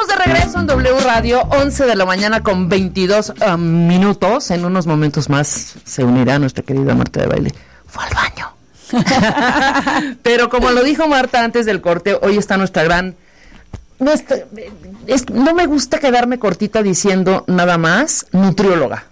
Estamos de regreso en W Radio, 11 de la mañana con 22 minutos. En unos momentos más se unirá nuestra querida Marta de Baile. Fue al baño. Pero como lo dijo Marta antes del corte, hoy está nuestra gran... no me gusta quedarme cortita diciendo nada más, nutrióloga.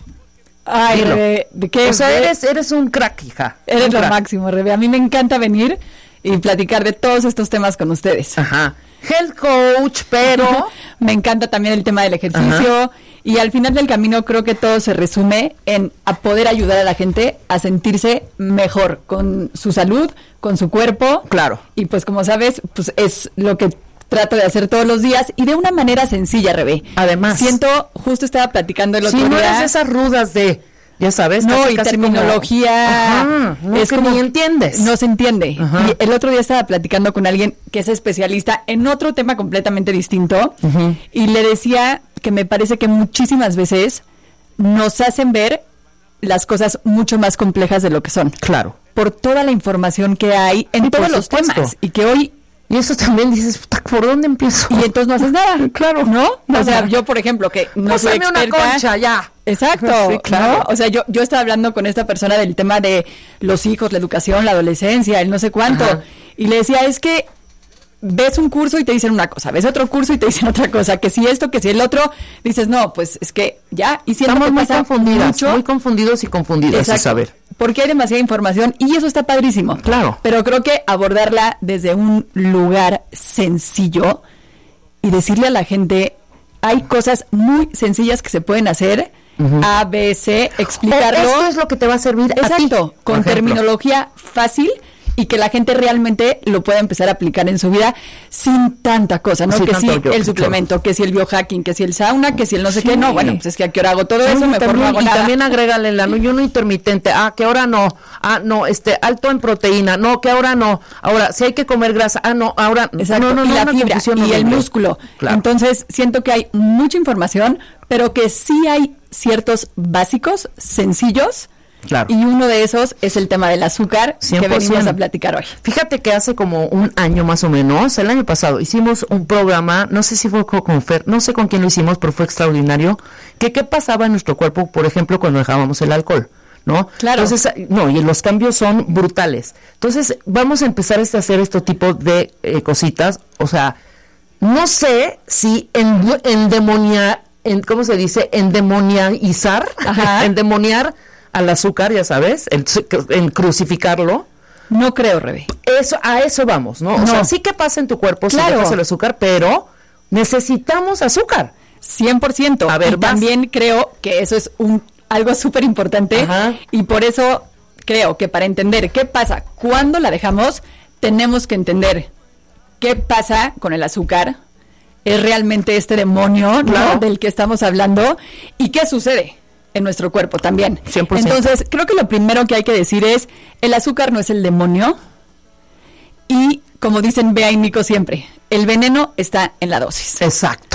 Ay, Rebe, ¿de qué? O sea, eres un crack, hija. Eres lo máximo, Rebe. A mí me encanta venir y platicar de todos estos temas con ustedes. Ajá. Health coach, pero... Me encanta también el tema del ejercicio. Ajá. Y al final del camino creo que todo se resume en a poder ayudar a la gente a sentirse mejor con su salud, con su cuerpo. Claro. Y pues como sabes, pues es lo que trato de hacer todos los días y de una manera sencilla, Rebe. Además. Justo estaba platicando el otro día. Si no eres esas rudas de... Ya sabes, no, y terminología como, es como ni entiendes. No se entiende. Ajá. Y el otro día estaba platicando con alguien que es especialista en otro tema completamente distinto, y le decía que me parece que muchísimas veces nos hacen ver las cosas mucho más complejas de lo que son. Claro. Por toda la información que hay en todos los temas. Y que hoy... Y eso también dices, ¿por dónde empiezo? Y entonces no haces nada. Claro. ¿No? O sea, yo, por ejemplo, que no soy experta... una concha, ya. Exacto. Sí, claro. ¿No? O sea, yo estaba hablando con esta persona del tema de los hijos, la educación, la adolescencia, el no sé cuánto. Ajá. Y le decía, es que ves un curso y te dicen una cosa, ves otro curso y te dicen otra cosa, que si esto, que si el otro, dices, no, pues es que ya, y siento estamos que muy confundidos y confundidas. Exacto. Saber. Porque hay demasiada información y eso está padrísimo. Claro. Pero creo que abordarla desde un lugar sencillo y decirle a la gente, hay cosas muy sencillas que se pueden hacer, A, B, C, explicarlo. Esto es lo que te va a servir a ti. Exacto, con terminología fácil y que la gente realmente lo pueda empezar a aplicar en su vida sin tanta cosa, ¿no? Sí, que si el suplemento, que si el biohacking, que si el sauna, que si el no sé qué, no, bueno, pues es que a qué hora hago todo eso, mejor no hago nada. Y también agrégale el ayuno intermitente, que ahora no, no, alto en proteína, no, que ahora no, ahora si hay que comer grasa, no, ahora exacto, no, y la fibra y el músculo. Claro. Entonces, siento que hay mucha información, pero que sí hay ciertos básicos, sencillos. Claro. Y uno de esos es el tema del azúcar 100%. Que venimos a platicar hoy. Fíjate que hace como un año más o menos, el año pasado, hicimos un programa, no sé si fue con Fer, no sé con quién lo hicimos, pero fue extraordinario, que qué pasaba en nuestro cuerpo, por ejemplo, cuando dejábamos el alcohol, ¿no? Claro. Entonces, y los cambios son brutales. Entonces, vamos a empezar a hacer este tipo de cositas, o sea, no sé si ¿cómo se dice? Endemonializar, endemoniar al azúcar, ya sabes, en crucificarlo. No creo, Rebe. A eso vamos, ¿no? O sea, sí que pasa en tu cuerpo si dejas el azúcar, pero necesitamos azúcar. 100%. A ver, también creo que eso es algo súper importante. Y por eso creo que para entender qué pasa cuando la dejamos, tenemos que entender qué pasa con el azúcar. Es realmente este demonio, ¿no? Del que estamos hablando. ¿Y qué sucede en nuestro cuerpo también? 100%. Entonces, creo que lo primero que hay que decir es, el azúcar no es el demonio. Y, como dicen Bea y Nico siempre, el veneno está en la dosis. Exacto.